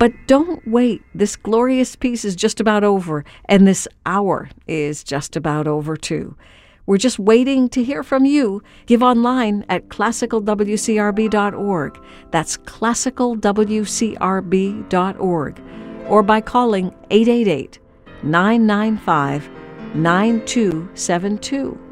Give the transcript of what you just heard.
But don't wait. This glorious piece is just about over, and this hour is just about over, too. We're just waiting to hear from you. Give online at classicalwcrb.org. That's classicalwcrb.org. Or by calling 888-995-9272.